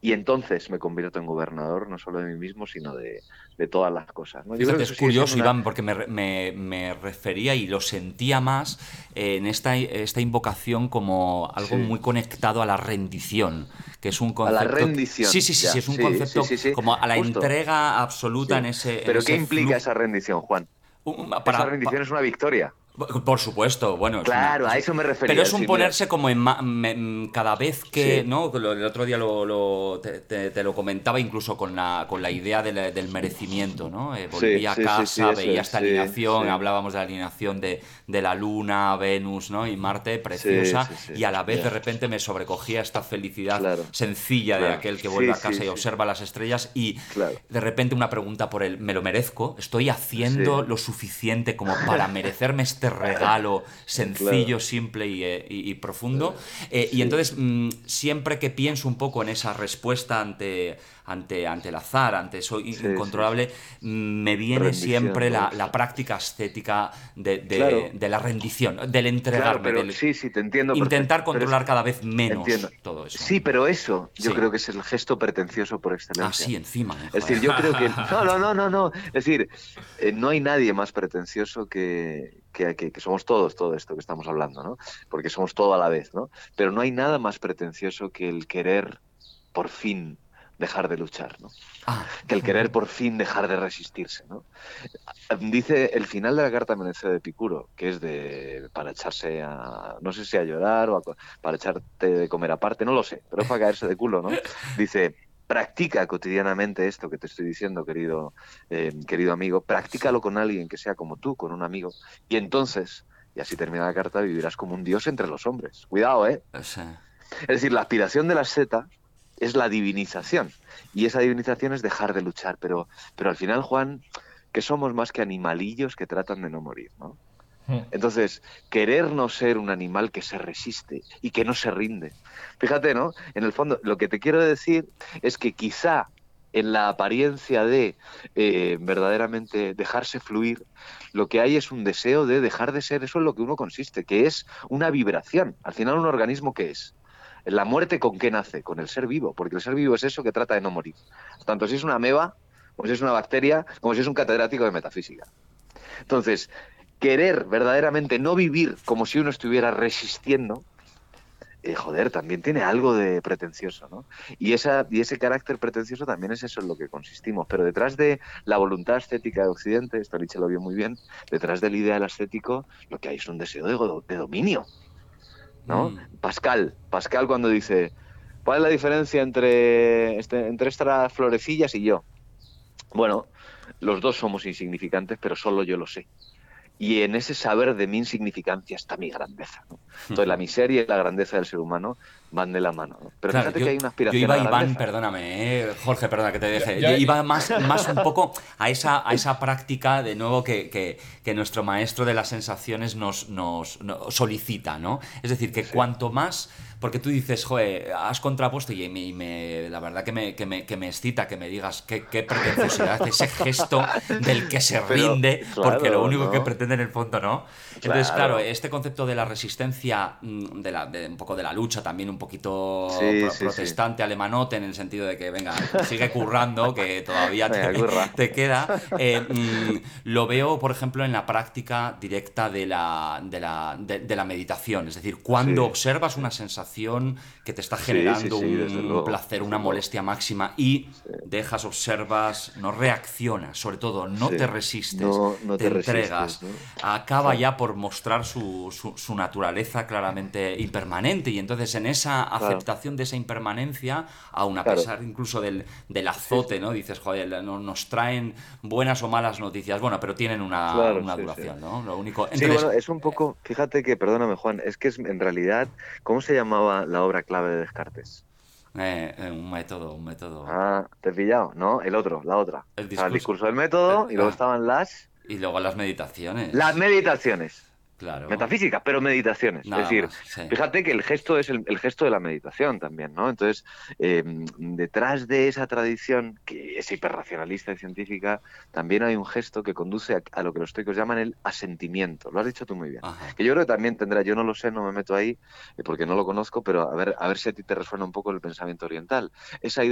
y entonces me convierto en gobernador no solo de mí mismo, sino de todas las cosas, ¿no? Yo creo Fíjate, que es eso sigue siendo curioso, una... Iván, porque me refería y lo sentía más en esta invocación como algo Sí, muy conectado a la rendición, que es un a la concepto... Sí, rendición, sí, sí, sí, ya, es un sí, sí, concepto sí, sí, como a la justo, entrega absoluta sí. en Pero ¿qué ese implica flujo. esa rendición, Juan? Esa Para, rendición es una victoria. por supuesto, bueno, Claro, a eso me pero refería, es un decir, mira, ponerse como cada vez que, sí, ¿no? El otro día te lo comentaba incluso con la idea del merecimiento, ¿no? sí, Volví a sí, sí, sí, casa, eso veía es, esta sí, sí, alineación, hablábamos de la alineación de la Luna, Venus, ¿no? Y Marte, sí, preciosa, sí, sí, y a la vez de ya, repente me sobrecogía esta felicidad claro, sencilla de claro, aquel que vuelve sí, a sí, casa y sí, observa las estrellas y claro, de repente una pregunta por él, ¿me lo merezco? ¿Estoy sí, haciendo lo suficiente como para merecerme este regalo claro, sencillo, simple y profundo? Y sí, entonces, siempre que pienso un poco en esa respuesta ante el azar, ante eso sí, sí, sí, incontrolable, me viene rendición, siempre me la gusta. práctica estética Claro, de la rendición, del claro, entregarme, pero del sí, sí, te entiendo intentar perfecto, pero es controlar que cada vez entiendo. menos todo eso. Sí, pero eso yo Sí, creo que es el gesto pretencioso por excelencia. así encima, Es joder. decir, yo creo que... No, no, no, no, no. Es decir, no hay nadie más pretencioso que somos todos, todo esto que estamos hablando, ¿no? Porque somos todo a la vez, ¿no? Pero no hay nada más pretencioso que el querer por fin dejar de luchar, ¿no? Ah, Que el querer por fin dejar de resistirse, ¿no? Dice el final de la carta Meneceo de Epicuro, que es de para echarse a, no sé si a llorar o para echarte de comer aparte, no lo sé, pero es para caerse de culo, ¿no? Dice, practica cotidianamente esto que te estoy diciendo, querido amigo, sí. practícalo con alguien que sea como tú, con un amigo, y entonces, y así termina la carta, vivirás como un dios entre los hombres. Cuidado, ¿eh? Sí. Es decir, la aspiración de la seta es la divinización, y esa divinización es dejar de luchar, pero al final, Juan, que somos más que animalillos que tratan de no morir, ¿no? Entonces, querer no ser un animal que se resiste y que no se rinde. Fíjate, ¿no? En el fondo, lo que te quiero decir es que quizá en la apariencia de verdaderamente dejarse fluir, lo que hay es un deseo de dejar de ser eso en lo que uno consiste, que es una vibración. Al final, un organismo, ¿qué es? La muerte, ¿con qué nace? Con el ser vivo, porque el ser vivo es eso que trata de no morir. Tanto si es una ameba, como si es una bacteria, como si es un catedrático de metafísica. Entonces, querer verdaderamente no vivir como si uno estuviera resistiendo, joder, también tiene algo de pretencioso, ¿no? Y ese carácter pretencioso también es eso en lo que consistimos. Pero detrás de la voluntad estética de Occidente, esto Nietzsche lo vio muy bien, detrás del ideal estético, lo que hay es un deseo de dominio, ¿no? Mm. Pascal cuando dice, ¿cuál es la diferencia entre estas florecillas y yo? Bueno, los dos somos insignificantes, pero solo yo lo sé. Y en ese saber de mi insignificancia está mi grandeza, ¿no? Entonces la miseria y la grandeza del ser humano van de la mano, ¿no? Pero Claro, fíjate que hay una yo aspiración a iba, la Iván, grandeza. perdóname, Jorge, perdona que te Yo, deje. yo, Yo iba más un poco a esa práctica, de nuevo, que nuestro maestro de las sensaciones nos solicita, ¿no? Es decir, que Sí, cuanto más. Porque tú dices, joder, has contrapuesto la verdad que me excita que me digas qué pretenciosidad, ese gesto del que se pero rinde, porque lo claro, único que ¿no? pretende en el fondo, ¿no? Entonces, claro, Claro. este concepto de la resistencia, de un poco de la lucha, también un poquito Sí, sí, sí. protestante, alemanote, en el sentido de que, venga, sigue currando, que todavía Venga, curra. te queda, lo veo, por ejemplo, en la práctica directa de la meditación. Es decir, cuando Sí, observas sí. una sensación que te está Sí, sí, generando sí, desde un luego, placer, desde una luego. molestia máxima y Sí, dejas, observas, no reaccionas, sobre todo, no te sí. resistes, No, no te te resistes, entregas, ¿no? acaba Claro, ya por mostrar su naturaleza claramente impermanente y entonces en esa claro, aceptación de esa impermanencia, aun a claro. pesar incluso del Sí, azote, sí. ¿no? Dices, joder, nos traen buenas o malas noticias, bueno, pero tienen Claro, una sí, sí. duración, ¿no? Lo único... Sí, Entonces, bueno, es un poco, fíjate que, perdóname Juan, es que es en realidad, ¿cómo se llamaba la obra clave de Descartes? un método. Ah, te he pillado, ¿no? El otro, la otra. El Estaba el discurso... discurso del método y luego estaban y luego las las meditaciones, meditaciones. claro, Metafísicas, pero meditaciones. Es nada decir, más, sí. fíjate que el gesto es el gesto de la meditación también, ¿no? Entonces, detrás de esa tradición que es hiperracionalista y científica, también hay un gesto que conduce a lo que los estoicos llaman el asentimiento. Lo has dicho tú muy bien. Ajá. Que yo creo que también tendrá, yo no lo sé, no me meto ahí, porque no lo conozco, pero a ver si a ti te resuena un poco el pensamiento oriental. Esa